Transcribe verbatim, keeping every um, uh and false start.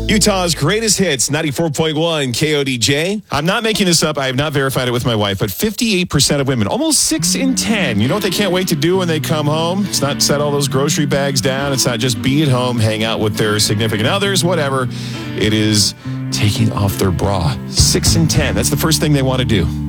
Utah's greatest hits, ninety-four point one K O D J. I'm not making this up. I have not verified it with my wife, but fifty-eight percent of women, almost six in ten, you know what they can't wait to do when they come home? It's not set all those grocery bags down. It's not just be at home, hang out with their significant others, whatever. It is taking off their bra. Six in ten. That's the first thing they want to do.